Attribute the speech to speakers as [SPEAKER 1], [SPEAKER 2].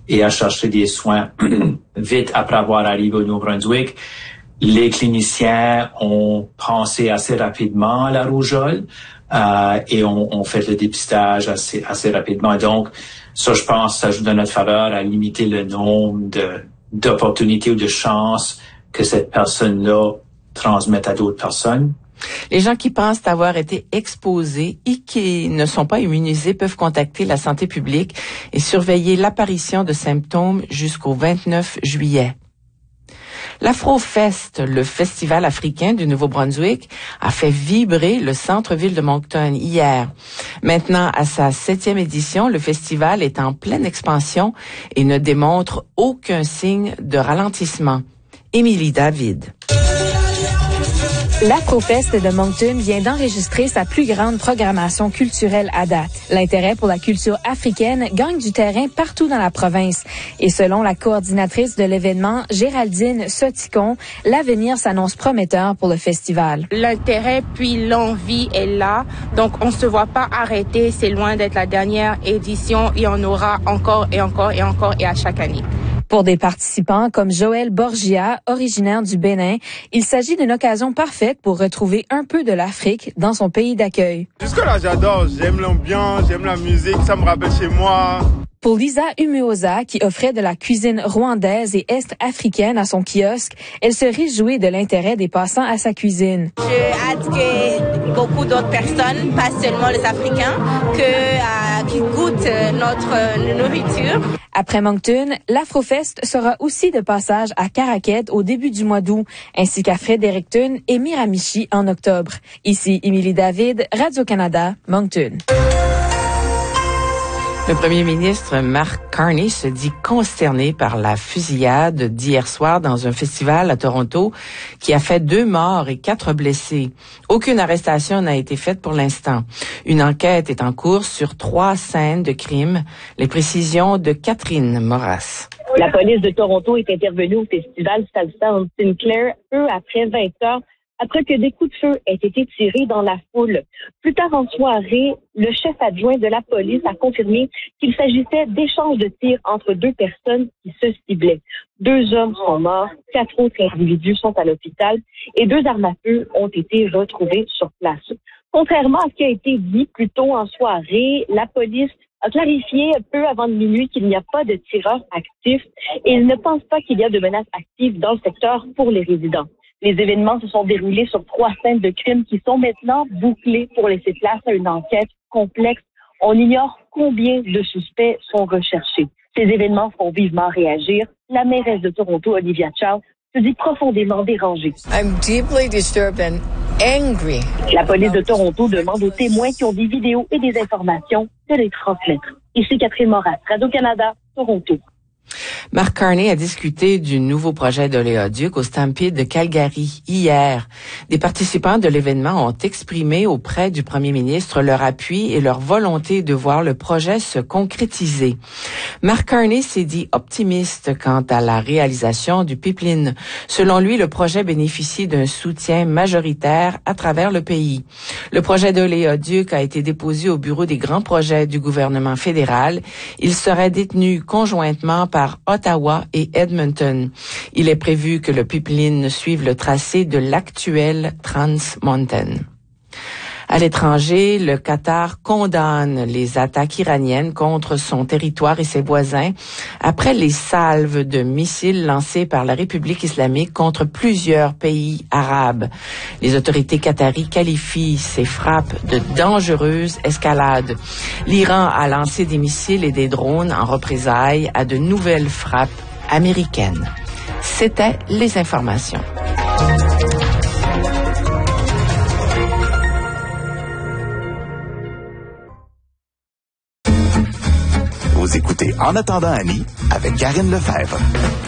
[SPEAKER 1] et à chercher des soins vite après avoir arrivé au Nouveau-Brunswick. Les cliniciens ont pensé assez rapidement à la rougeole et ont fait le dépistage assez rapidement. Donc, ça, je pense, ça joue dans notre faveur à limiter le nombre d'opportunités ou de chances que cette personne-là transmette à d'autres personnes.
[SPEAKER 2] Les gens qui pensent avoir été exposés et qui ne sont pas immunisés peuvent contacter la santé publique et surveiller l'apparition de symptômes jusqu'au 29 juillet. L'Afrofest, le festival africain du Nouveau-Brunswick, a fait vibrer le centre-ville de Moncton hier. Maintenant, à sa 7e édition, le festival est en pleine expansion et ne démontre aucun signe de ralentissement. Émilie David.
[SPEAKER 3] L'Afrofest de Moncton vient d'enregistrer sa plus grande programmation culturelle à date. L'intérêt pour la culture africaine gagne du terrain partout dans la province. Et selon la coordinatrice de l'événement, Géraldine Soticon, l'avenir s'annonce prometteur pour le festival.
[SPEAKER 4] L'intérêt puis l'envie est là, donc on se voit pas arrêter. C'est loin d'être la dernière édition. Il y en aura encore et encore et encore et à chaque année.
[SPEAKER 3] Pour des participants comme Joël Borgia, originaire du Bénin, il s'agit d'une occasion parfaite pour retrouver un peu de l'Afrique dans son pays d'accueil.
[SPEAKER 5] Jusque-là, j'adore. J'aime l'ambiance, j'aime la musique, ça me rappelle chez moi.
[SPEAKER 3] Pour Lisa Umuoza, qui offrait de la cuisine rwandaise et est-africaine à son kiosque, elle se réjouit de l'intérêt des passants à sa cuisine.
[SPEAKER 6] J'ai hâte que beaucoup d'autres personnes, pas seulement les Africains, qui goûtent notre nourriture.
[SPEAKER 3] Après Moncton, l'Afrofest sera aussi de passage à Caraquet au début du mois d'août, ainsi qu'à Fredericton et Miramichi en octobre. Ici, Émilie David, Radio-Canada, Moncton.
[SPEAKER 2] Le premier ministre Mark Carney se dit consterné par la fusillade d'hier soir dans un festival à Toronto qui a fait 2 morts et 4 blessés. Aucune arrestation n'a été faite pour l'instant. Une enquête est en cours sur 3 scènes de crime. Les précisions de Catherine Moras.
[SPEAKER 7] La police de Toronto est intervenue au festival Salsa on Sinclair peu après 20 heures, après que des coups de feu aient été tirés dans la foule. Plus tard en soirée, le chef adjoint de la police a confirmé qu'il s'agissait d'échanges de tirs entre 2 personnes qui se ciblaient. 2 hommes sont morts, 4 autres individus sont à l'hôpital et 2 armes à feu ont été retrouvées sur place. Contrairement à ce qui a été dit plus tôt en soirée, la police a clarifié peu avant minuit qu'il n'y a pas de tireurs actifs et il ne pense pas qu'il y a de menaces actives dans le secteur pour les résidents. Les événements se sont déroulés sur 3 scènes de crimes qui sont maintenant bouclées pour laisser place à une enquête complexe. On ignore combien de suspects sont recherchés. Ces événements font vivement réagir. La mairesse de Toronto, Olivia Chow, se dit profondément dérangée.
[SPEAKER 8] I'm deeply disturbed and angry.
[SPEAKER 7] La police de Toronto demande aux témoins qui ont des vidéos et des informations de les transmettre. Ici Catherine Moras, Radio-Canada, Toronto.
[SPEAKER 2] Mark Carney a discuté du nouveau projet d'oléoduc au Stampede de Calgary hier. Des participants de l'événement ont exprimé auprès du premier ministre leur appui et leur volonté de voir le projet se concrétiser. Mark Carney s'est dit optimiste quant à la réalisation du pipeline. Selon lui, le projet bénéficie d'un soutien majoritaire à travers le pays. Le projet d'oléoduc a été déposé au bureau des grands projets du gouvernement fédéral. Il serait détenu conjointement par Ottawa et Edmonton. Il est prévu que le pipeline suive le tracé de l'actuel Trans Mountain. À l'étranger, le Qatar condamne les attaques iraniennes contre son territoire et ses voisins après les salves de missiles lancées par la République islamique contre plusieurs pays arabes. Les autorités qataries qualifient ces frappes de dangereuses escalades. L'Iran a lancé des missiles et des drones en représailles à de nouvelles frappes américaines. C'était les informations.
[SPEAKER 9] Vous écoutez En attendant Annie avec Karine Lefebvre.